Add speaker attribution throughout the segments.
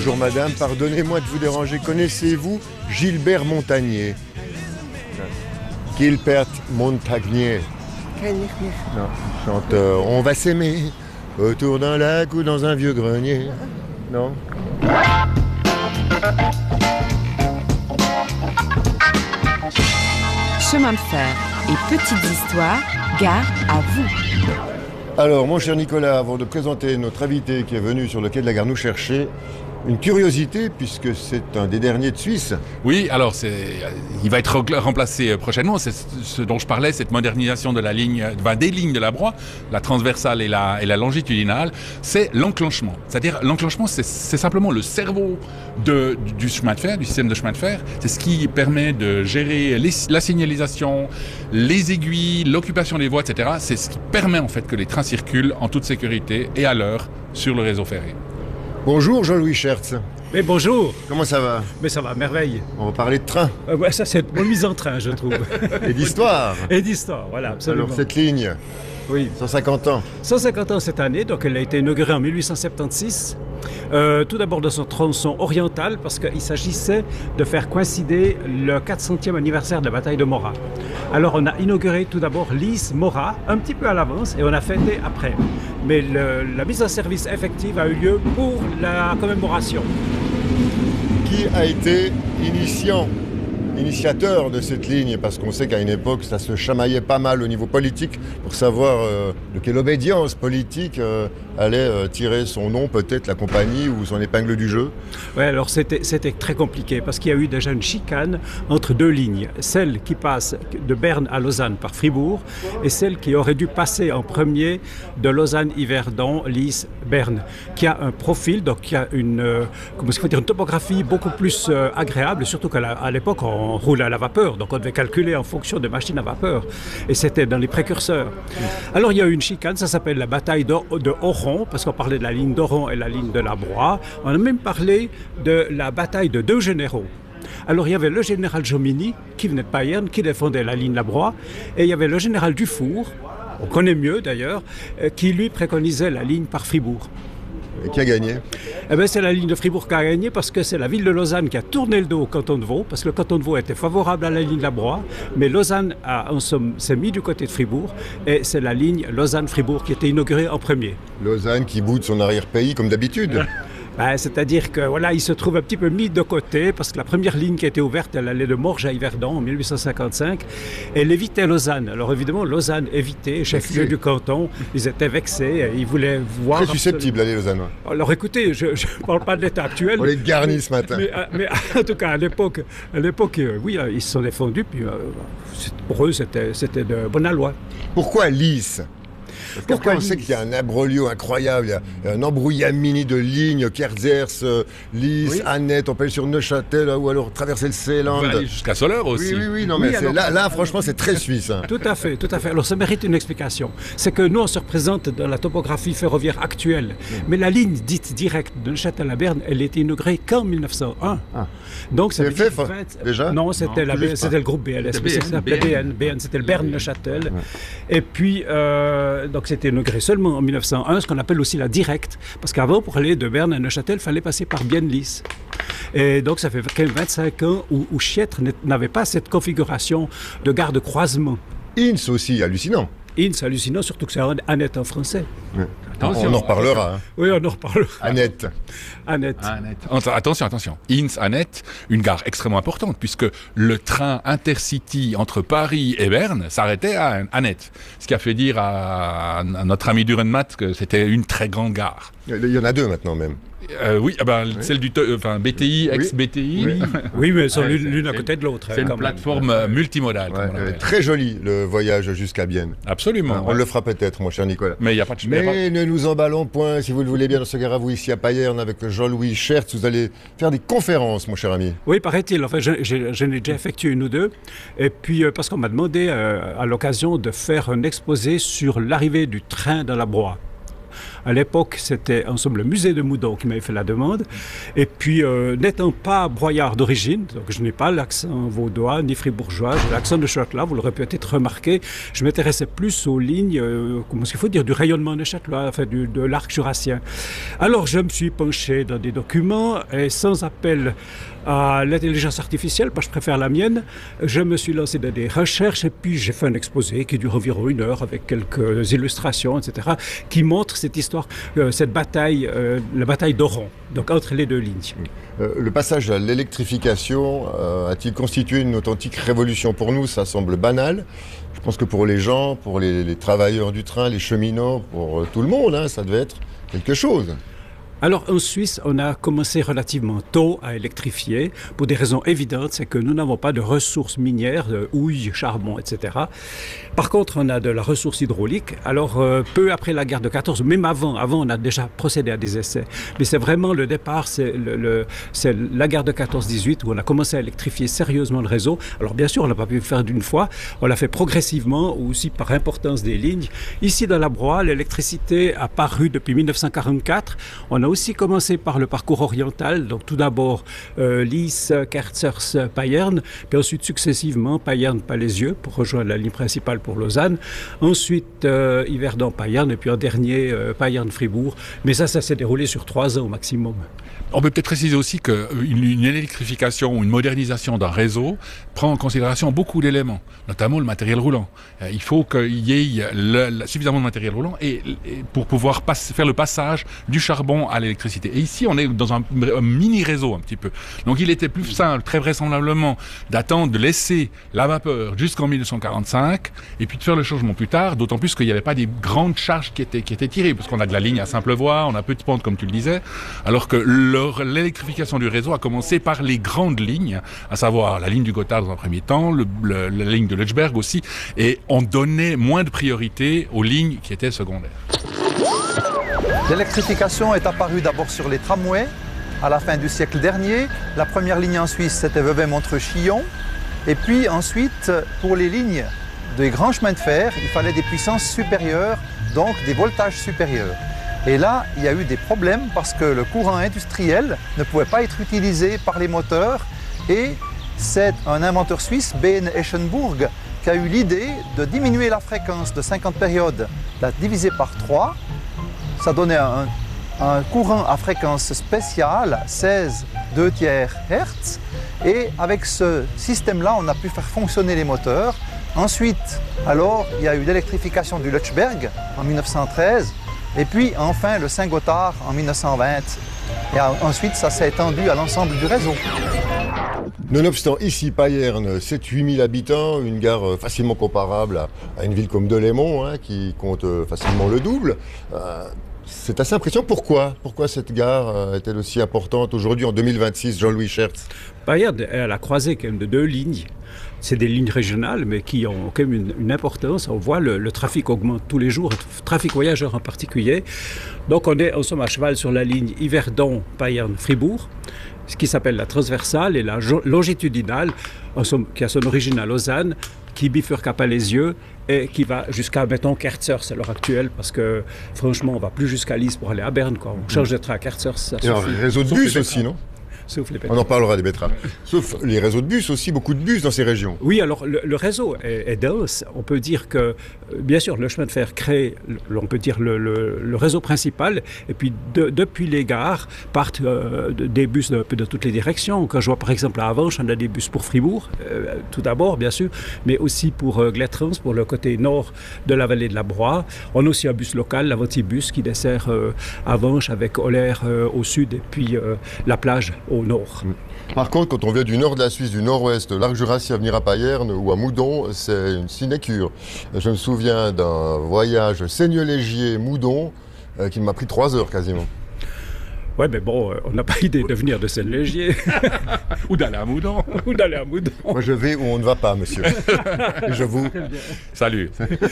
Speaker 1: Bonjour madame, pardonnez-moi de vous déranger. Connaissez-vous Gilbert Montagnier? Gilbert Montagnier. Non, il chante On va s'aimer autour d'un lac ou dans un vieux grenier. Non?
Speaker 2: Chemin de fer et petites histoires, gare à vous.
Speaker 1: Alors, mon cher Nicolas, avant de présenter notre invité qui est venu sur le quai de la gare nous chercher, une curiosité, puisque c'est un des derniers de Suisse.
Speaker 3: Oui, alors il va être remplacé prochainement. C'est ce dont je parlais, cette modernisation de la ligne, des lignes de la Broye, la transversale et la longitudinale. C'est l'enclenchement. C'est-à-dire, l'enclenchement, c'est simplement le cerveau du chemin de fer, du système de chemin de fer. C'est ce qui permet de gérer la signalisation, les aiguilles, l'occupation des voies, etc. C'est ce qui permet en fait que les trains circulent en toute sécurité et à l'heure sur le réseau ferré.
Speaker 1: Bonjour Jean-Louis Schertz.
Speaker 4: Mais bonjour.
Speaker 1: Comment ça va?
Speaker 4: Mais ça va, merveille.
Speaker 1: On va parler de train.
Speaker 4: Ouais, ça c'est une bonne mise en train, je trouve.
Speaker 1: Et d'histoire.
Speaker 4: Et d'histoire, voilà, absolument.
Speaker 1: Alors cette ligne,
Speaker 4: oui.
Speaker 1: 150 ans.
Speaker 4: 150 ans cette année, donc elle a été inaugurée en 1876. Tout d'abord de son tronçon oriental, parce qu'il s'agissait de faire coïncider le 400e anniversaire de la bataille de Morat. Alors on a inauguré tout d'abord Lys-Morat, un petit peu à l'avance, et on a fêté après. Mais la mise en service effective a eu lieu pour la commémoration.
Speaker 1: Qui a été initiateur de cette ligne? Parce qu'on sait qu'à une époque, ça se chamaillait pas mal au niveau politique pour savoir de quelle obédience politique allait tirer son nom, peut-être la compagnie ou son épingle du jeu.
Speaker 4: Oui, alors c'était très compliqué parce qu'il y a eu déjà une chicane entre deux lignes. Celle qui passe de Berne à Lausanne par Fribourg et celle qui aurait dû passer en premier de Lausanne-Yverdon, Lys, Berne, qui a un profil, donc qui a une topographie beaucoup plus agréable, surtout qu'à l'époque on roule à la vapeur, donc on devait calculer en fonction de machines à vapeur. Et c'était dans les précurseurs. Alors il y a eu une chicane, ça s'appelle la bataille de Oron, parce qu'on parlait de la ligne d'Oron et la ligne de la Broye. On a même parlé de la bataille de deux généraux. Alors il y avait le général Jomini, qui venait de Payerne, qui défendait la ligne de la Broye, et il y avait le général Dufour, on connaît mieux d'ailleurs, qui lui préconisait la ligne par Fribourg.
Speaker 1: Et qui a gagné?
Speaker 4: Eh bien, c'est la ligne de Fribourg qui a gagné parce que c'est la ville de Lausanne qui a tourné le dos au canton de Vaud, parce que le canton de Vaud était favorable à la ligne de la Broye, mais Lausanne s'est mis du côté de Fribourg et c'est la ligne Lausanne-Fribourg qui était inaugurée en premier.
Speaker 1: Lausanne qui boude son arrière-pays comme d'habitude.
Speaker 4: C'est-à-dire que voilà, il se trouve un petit peu mis de côté parce que la première ligne qui a été ouverte, elle allait de Morges à Yverdon en 1855. Elle évitait Lausanne. Alors évidemment, Lausanne évitait, chef-lieu du canton, ils étaient vexés, ils voulaient voir...
Speaker 1: Très susceptible, les Lausannois.
Speaker 4: Alors écoutez, je ne parle pas de l'état actuel.
Speaker 1: On les garnit ce matin.
Speaker 4: Mais en tout cas, à l'époque, oui, ils se sont défendus, puis pour eux, c'était de bonne loi.
Speaker 1: Pourquoi Lys? Pourquoi on sait qu'il y a un imbroglio incroyable, il y a un embrouillamini de lignes, Kerzers, Lys, oui. Annette, on peut aller sur Neuchâtel ou alors traverser le Seeland.
Speaker 3: On va aller jusqu'à Soleure aussi.
Speaker 1: Oui, non, mais alors, là, franchement, c'est très suisse. Hein.
Speaker 4: Tout à fait. Alors, ça mérite une explication. C'est que nous, on se représente dans la topographie ferroviaire actuelle. Mais la ligne dite directe de Neuchâtel à Berne, elle a été inaugurée qu'en 1901. Ah. Donc, ça
Speaker 1: fait déjà?
Speaker 4: Non, c'était le groupe BLS. BN, c'était le Berne-Neuchâtel. Ouais. Et puis, donc c'était inauguré seulement en 1901, ce qu'on appelle aussi la directe, parce qu'avant, pour aller de Berne à Neuchâtel, il fallait passer par Bienne-Lys. Et donc, ça fait 25 ans où Chiètre n'avait pas cette configuration de gare de croisement.
Speaker 1: Inns aussi, hallucinant.
Speaker 4: Inns, hallucinant, surtout que c'est Annette en français.
Speaker 1: Ouais. On en reparlera. Hein.
Speaker 4: Oui, on en reparlera.
Speaker 1: Annette.
Speaker 3: Attention. Inns, Annette, une gare extrêmement importante, puisque le train Intercity entre Paris et Berne s'arrêtait à Annette. Ce qui a fait dire à notre ami Durenmatt que c'était une très grande gare.
Speaker 1: Il y en a deux maintenant même.
Speaker 3: Oui, celle du BTI, ex-BTI.
Speaker 4: Oui, mais elles sont l'une à côté de l'autre.
Speaker 3: C'est une plateforme multimodale.
Speaker 1: Très joli le voyage jusqu'à Bienne.
Speaker 3: Absolument.
Speaker 1: On le fera peut-être, mon cher Nicolas.
Speaker 3: Mais il n'y a pas de...
Speaker 1: Mais ne nous emballons point, si vous le voulez bien, dans ce gare à vous ici à Payerne avec Jean-Louis Schertz. Vous allez faire des conférences, mon cher ami.
Speaker 4: Oui, paraît-il. Enfin, je n'ai déjà effectué une ou deux. Et puis, parce qu'on m'a demandé à l'occasion de faire un exposé sur l'arrivée du train dans la Broye. À l'époque, c'était en somme le musée de Moudon qui m'avait fait la demande. Et puis, n'étant pas broyard d'origine, donc je n'ai pas l'accent vaudois ni fribourgeois, j'ai l'accent de Châtelois, vous l'aurez peut-être remarqué. Je m'intéressais plus aux lignes, comment est-ce qu'il faut dire, du rayonnement de Châtelois, enfin de l'arc jurassien. Alors, je me suis penché dans des documents et sans appel à l'intelligence artificielle, parce que je préfère la mienne, je me suis lancé dans des recherches et puis j'ai fait un exposé qui dure environ 1 heure avec quelques illustrations, etc., qui montre cette histoire, cette bataille, la bataille d'Oron, donc entre les deux lignes.
Speaker 1: Le passage à l'électrification a-t-il constitué une authentique révolution? Pour nous, ça semble banal. Je pense que pour les gens, pour les travailleurs du train, les cheminots, pour tout le monde, hein, ça devait être quelque chose.
Speaker 4: Alors en Suisse, on a commencé relativement tôt à électrifier pour des raisons évidentes, c'est que nous n'avons pas de ressources minières, de houille, charbon, etc. Par contre, on a de la ressource hydraulique. Alors peu après la guerre de 14, même avant on a déjà procédé à des essais. Mais c'est vraiment le départ, c'est la guerre de 14-18 où on a commencé à électrifier sérieusement le réseau. Alors bien sûr, on n'a pas pu le faire d'une fois, on l'a fait progressivement, aussi par importance des lignes. Ici dans la Broye, l'électricité a paru depuis 1944. On a aussi commencé par le parcours oriental, donc tout d'abord Lys, Kerzers, Payerne, puis ensuite successivement Payerne, Palaisieux pour rejoindre la ligne principale pour Lausanne, ensuite Yverdon, Payerne et puis en dernier Payerne, Fribourg. Mais ça s'est déroulé sur 3 ans au maximum.
Speaker 3: On peut peut-être préciser aussi qu'une électrification ou une modernisation d'un réseau prend en considération beaucoup d'éléments, notamment le matériel roulant. Il faut qu'il y ait suffisamment de matériel roulant et pour pouvoir faire le passage du charbon à l'électricité. Et ici, on est dans un mini-réseau un petit peu. Donc il était plus simple, très vraisemblablement, d'attendre, de laisser la vapeur jusqu'en 1945 et puis de faire le changement plus tard, d'autant plus qu'il n'y avait pas des grandes charges qui étaient tirées, parce qu'on a de la ligne à simple voie, on a peu de pente comme tu le disais, alors que l'électrification du réseau a commencé par les grandes lignes, à savoir la ligne du Gotthard dans un premier temps, la ligne de Lötschberg aussi, et on donnait moins de priorité aux lignes qui étaient secondaires.
Speaker 5: L'électrification est apparue d'abord sur les tramways à la fin du siècle dernier. La première ligne en Suisse, c'était Vevey-Montreux-Chillon. Et puis ensuite, pour les lignes des grands chemins de fer, il fallait des puissances supérieures, donc des voltages supérieurs. Et là, il y a eu des problèmes parce que le courant industriel ne pouvait pas être utilisé par les moteurs. Et c'est un inventeur suisse, B.N. Eschenburg, qui a eu l'idée de diminuer la fréquence de 50 périodes, la diviser par 3. Ça donnait un courant à fréquence spéciale, 16 2/3 Hz. Et avec ce système-là, on a pu faire fonctionner les moteurs. Ensuite, alors, il y a eu l'électrification du Lötschberg en 1913. Et puis enfin le Saint-Gothard en 1920. Et ensuite ça s'est étendu à l'ensemble du réseau.
Speaker 1: Nonobstant, ici, Payerne, 7-8 000 habitants, une gare facilement comparable à une ville comme Delémont, hein, qui compte facilement le double. C'est assez impressionnant. Pourquoi cette gare est-elle aussi importante aujourd'hui en 2026, Jean-Louis Schertz?
Speaker 4: Payerne est à la croisée quand même de 2 lignes. C'est des lignes régionales, mais qui ont quand même une importance. On voit le trafic augmente tous les jours, le trafic voyageur en particulier. Donc on est en somme à cheval sur la ligne Yverdon, Payerne, Fribourg, ce qui s'appelle la transversale et la longitudinale, en somme, qui a son origine à Lausanne, qui bifurque à Palaisieux et qui va jusqu'à, mettons, Kerzers à l'heure actuelle, parce que franchement, on ne va plus jusqu'à Lys pour aller à Berne. Quoi. On change de train à Kerzers. Ça
Speaker 1: et un réseau de bus aussi, non? On en parlera des betteraves. Sauf les réseaux de bus aussi, beaucoup de bus dans ces régions.
Speaker 4: Oui, alors le réseau est dense. On peut dire que, bien sûr, le chemin de fer crée, on peut dire, le réseau principal. Et puis, depuis les gares, partent des bus de toutes les directions. Quand je vois, par exemple, à Avenches, on a des bus pour Fribourg, tout d'abord, bien sûr, mais aussi pour Glettrans, pour le côté nord de la vallée de la Broye. On a aussi un bus local, l'Avantibus, qui dessert Avenches avec Olaire au sud et puis la plage au nord.
Speaker 1: Par contre, quand on vient du nord de la Suisse, du nord-ouest, l'arc jurassien, venir à Payerne ou à Moudon, c'est une sinécure. Je me souviens d'un voyage Seigneux-Légier-Moudon qui m'a pris 3 heures quasiment.
Speaker 4: Ouais, mais bon, on n'a pas idée de venir de Seigneux-Légier.
Speaker 3: Ou d'aller à Moudon.
Speaker 4: Ou d'aller à Moudon.
Speaker 1: Moi, je vais où on ne va pas, monsieur. Et je vous...
Speaker 3: Salut.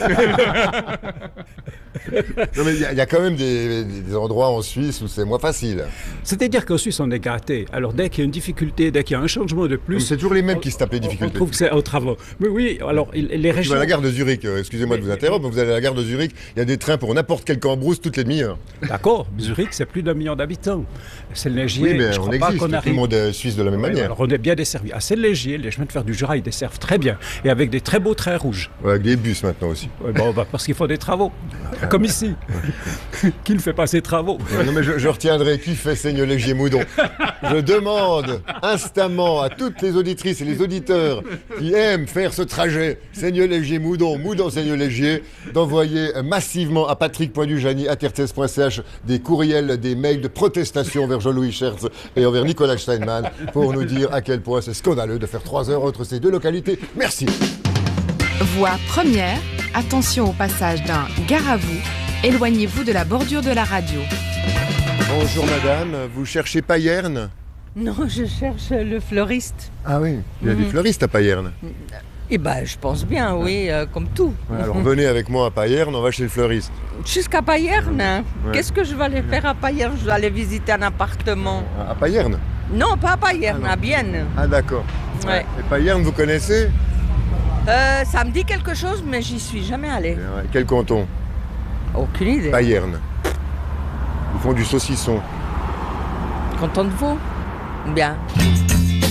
Speaker 1: Non, mais il y a quand même des endroits en Suisse où c'est moins facile.
Speaker 4: C'est-à-dire qu'en Suisse, on est gâté. Alors, dès qu'il y a une difficulté, dès qu'il y a un changement de plus...
Speaker 1: C'est toujours les mêmes qui se tapent les
Speaker 4: On
Speaker 1: difficultés.
Speaker 4: trouve que c'est aux travaux. Mais oui, alors, les
Speaker 1: Tu vas
Speaker 4: régions...
Speaker 1: à la gare de Zurich, excusez-moi de vous interrompre, mais vous allez à la gare de Zurich, il y a des trains pour n'importe quel cambrousse toutes les demi-heures.
Speaker 4: D'accord, Zurich, c'est plus d'1 million d'habitants. C'est-Légier,
Speaker 1: Oui, mais
Speaker 4: je
Speaker 1: on
Speaker 4: crois pas
Speaker 1: existe,
Speaker 4: qu'on
Speaker 1: tout le
Speaker 4: arrive...
Speaker 1: monde est suisse de la même
Speaker 4: Oui,
Speaker 1: manière.
Speaker 4: alors on est bien desservi. À Celle-Légier, les chemins de fer du Jura, ils desservent très bien. Et avec des très beaux trains rouges.
Speaker 1: Ouais, avec des bus maintenant aussi.
Speaker 4: Ouais, bon, parce qu'il faut des travaux. Comme ici. Qui ne fait pas ses travaux?
Speaker 1: Ouais, non mais je retiendrai qui fait Seigneur-Légier-Moudon. Je demande instamment à toutes les auditrices et les auditeurs qui aiment faire ce trajet Seigneur-Légier-Moudon, Moudon-Seigneur-Légier, d'envoyer massivement à patrick.dujani@rts.ch des courriels, des mails de protestation vers Jean-Louis Scherz et envers Nicolas Steinmann pour nous dire à quel point c'est scandaleux de faire 3 heures entre ces deux localités. Merci.
Speaker 2: Voie première, attention au passage d'un gare à vous. Éloignez-vous de la bordure de la radio.
Speaker 1: Bonjour madame, vous cherchez Payerne?
Speaker 6: Non, je cherche le fleuriste.
Speaker 1: Ah oui, il y a des fleuristes à Payerne.
Speaker 6: Eh ben, je pense bien, oui, comme tout.
Speaker 1: Ouais, alors venez avec moi à Payerne, on va chez le fleuriste.
Speaker 6: Jusqu'à Payerne.
Speaker 1: Ouais.
Speaker 6: Qu'est-ce que je vais aller faire à Payerne? Je vais aller visiter un appartement.
Speaker 1: À Payerne?
Speaker 6: Non, pas à Payerne,
Speaker 1: Ah non.
Speaker 6: à Bienne.
Speaker 1: Ah d'accord.
Speaker 6: Ouais.
Speaker 1: Et Payerne, vous connaissez?
Speaker 6: Ça me dit quelque chose, mais j'y suis jamais allée.
Speaker 1: Ouais, quel canton?
Speaker 6: Aucune idée.
Speaker 1: Payerne. Ils font du saucisson.
Speaker 6: Canton de Vaud? Bien.